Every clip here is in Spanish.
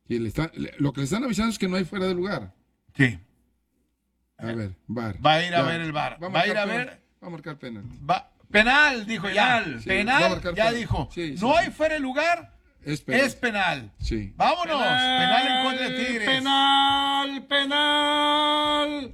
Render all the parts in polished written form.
Y lo que le están avisando es que no hay fuera de lugar. Sí. A ver, VAR. Va a ir a ver el VAR. Va a ir a ver. Va a marcar penal. Penal, dijo penal, ya. sí, Penal, ya dijo. No hay fuera de lugar. Es penal. Sí. Vámonos. Penal en contra de Tigres. Penal.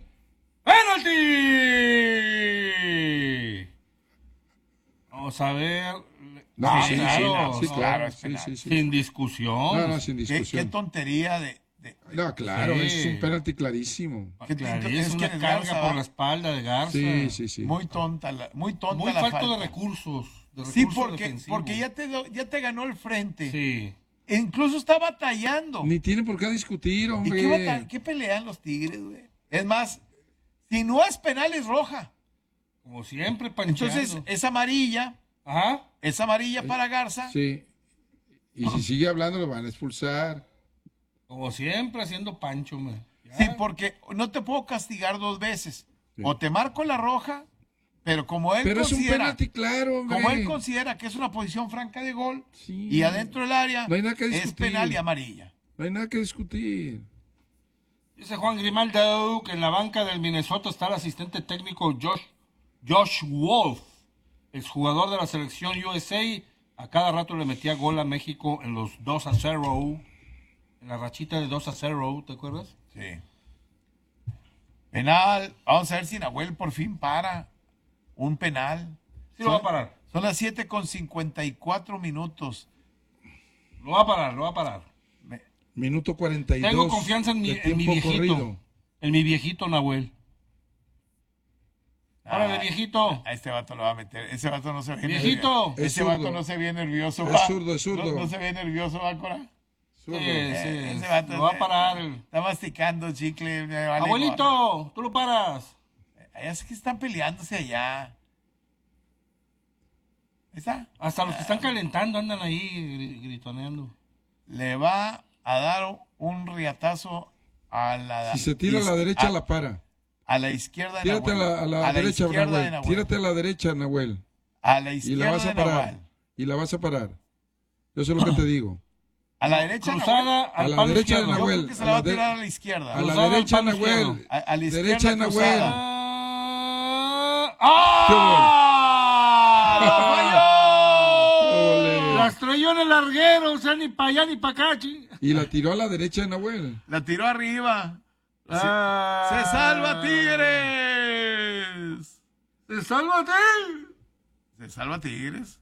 ¡Penalti! Vamos a ver. No, sí, claro, es penal. Sí. Sin discusión. No, sin discusión. Qué tontería No, claro, Sí. es un penalti clarísimo. Es una carga por la espalda de Garza. Sí. Muy tonta Muy la falta falta. de recursos. Sí, porque ya te ganó el frente. Sí. E incluso está batallando. Ni tiene por qué discutir, ¿Y hombre. qué pelean los Tigres, güey? Es más, si no es penal, es roja. Como siempre, pancheando. Entonces, es amarilla. Ajá. Es amarilla para Garza. Sí. Y si sigue hablando, lo van a expulsar. Como siempre, haciendo pancho, man. Sí, porque no te puedo castigar 2 veces. Sí. O te marco la roja, pero como él Pero es un considera, penalti claro, hombre. como él considera que es una posición franca de gol Sí. y adentro del área No hay nada que es discutir. penal y amarilla. No hay nada que discutir. Dice Juan Grimaldo que en la banca del Minnesota está el asistente técnico Josh Wolf, exjugador de la selección USA. A cada rato le metía gol a México en los 2-0, en la rachita de 2-0, ¿te acuerdas? Sí. Penal. Vamos a ver si Nahuel por fin para un penal. Sí, lo va a parar. Son las 7:54 minutos. Lo va a parar. Minuto 42. Tengo confianza en de mi tiempo viejito. corrido. En mi viejito Nahuel. Órale, viejito. A este vato lo va a meter. Ese vato no se ve Viejito. nervioso. Ese Es vato zurdo. no se ve nervioso. Es va. zurdo, es zurdo. No se ve nervioso, va, Cora. Zurdo. Ese vato Lo va a parar. Está masticando chicle. me vale Abuelito, tú lo paras. gorro. Es que están peleándose allá. Ahí está. Hasta los que están calentando andan ahí gritoneando. Le va a dar un riatazo a la... Si se tira a la derecha, la para. A la izquierda de Tírate Nahuel. a la derecha, izquierda de Nahuel. Nahuel. Tírate a la derecha, Nahuel. A la Y izquierda la vas a de parar. Nahuel. Y la vas a parar. Yo sé lo que te digo. A la derecha Cruzada Nahuel. A al la palo derecha de izquierdo. Yo creo Nahuel. que se la va a tirar a la izquierda. A la Cruzada al derecha, palo Nahuel. izquierdo. A la izquierda Derecha, Nahuel. cruzada. ¡Ah! ¡Lo falló! Ole. Las trayó en el larguero, o sea, ni para allá ni para acá, chi. Y la tiró a la derecha de Nahuel. La tiró arriba. ¡Se Ah. salva Tigres! ¡Se sálvate! Se salva Tigres.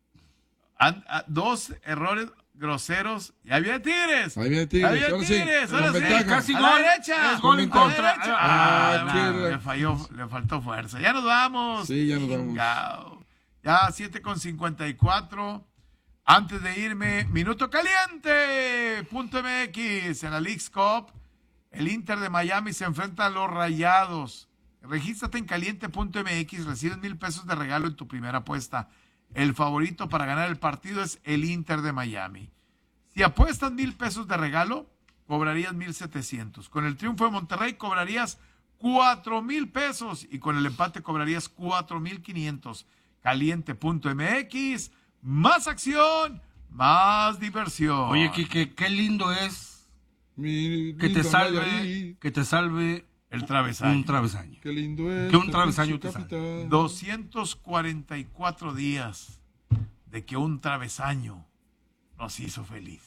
2 errores groseros. Y ahí viene Tigres. Ahí viene Tigres. Ahí viene Ahora sí, Tigres. con Ahora sí. ventaja. Casi A gol. la derecha. Es gol en A la contra. derecha. Ah, No, le faltó fuerza. Ya nos vamos. Sí, ya nos vamos. Chingao. Ya 7:54. Antes de irme, minuto caliente. .mx en la Leagues Cup. El Inter de Miami se enfrenta a los Rayados. Regístrate en caliente.mx, recibes $1,000 de regalo en tu primera apuesta. El favorito para ganar el partido es el Inter de Miami. Si apuestas $1,000 de regalo, cobrarías 1,700. Con el triunfo de Monterrey cobrarías $4,000 y con el empate cobrarías 4,500. Caliente.mx, más acción, más diversión. Oye, Kike, qué lindo es Mi que lindo te salve, Nayarit. que te salve el travesaño. un travesaño. Qué lindo es. Que un la travesaño pinche te capital. 244 días de que un travesaño nos hizo feliz.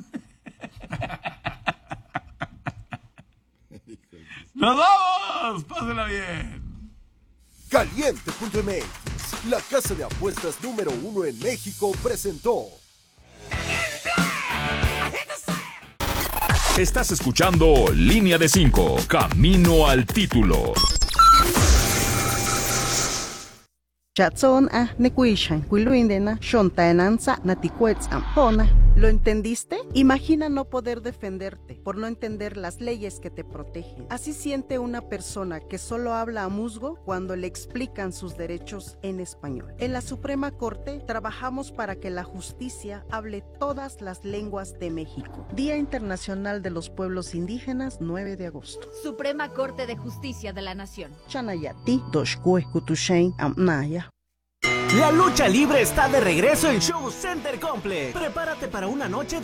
¡Nos vamos! ¡Pásenla bien! Caliente.mx, la casa de apuestas número 1 en México, presentó. Estás escuchando Línea de 5, Camino al Título. Chatson nekuishan kuiluindena shontaenanza naticuetz ampona. ¿Lo entendiste? Imagina no poder defenderte por no entender las leyes que te protegen. Así siente una persona que solo habla a musgo cuando le explican sus derechos en español. En la Suprema Corte trabajamos para que la justicia hable todas las lenguas de México. Día Internacional de los Pueblos Indígenas, 9 de agosto. Suprema Corte de Justicia de la Nación. Chanayati, Doshkue, Kutushain, Amnaya. La lucha libre está de regreso en Show Center Complex. Prepárate para una noche